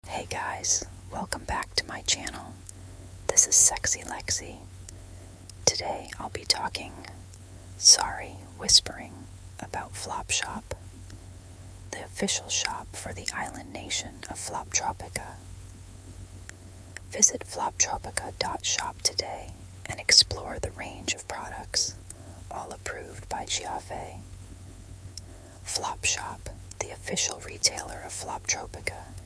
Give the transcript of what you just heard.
Hey guys, welcome back to my channel. This is Sexy Lexi. Today I'll be whispering about Flopshop, the official shop for the island nation of Floptropica. Visit floptropica.shop today and explore the range of products, all approved by Giave. Flopshop, the official retailer of Floptropica,